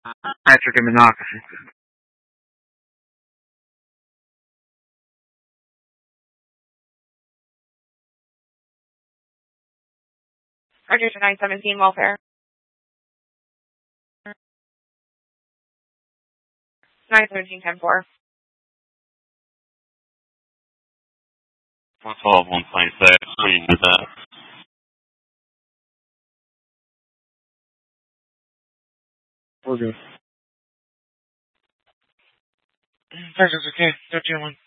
Patrick and Monocracy. Register 917 welfare. 917 10-4. 112, 126. What do you need that? We're good. Texas, okay. 13-1.